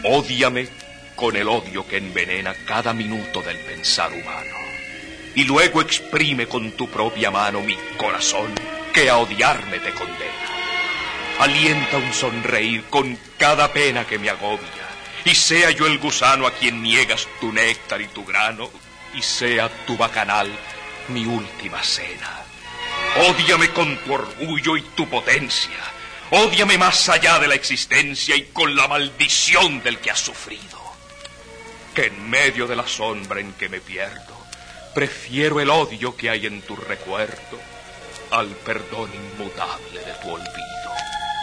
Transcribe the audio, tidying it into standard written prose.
Ódiame con el odio que envenena cada minuto del pensar humano. Y luego exprime con tu propia mano mi corazón, que a odiarme te condena. Alienta un sonreír con cada pena que me agobia, y sea yo el gusano a quien niegas tu néctar y tu grano, y sea tu bacanal mi última cena. Ódiame con tu orgullo y tu potencia. Ódiame más allá de la existencia y con la maldición del que has sufrido. Que en medio de la sombra en que me pierdo, prefiero el odio que hay en tu recuerdo al perdón inmutable de tu olvido.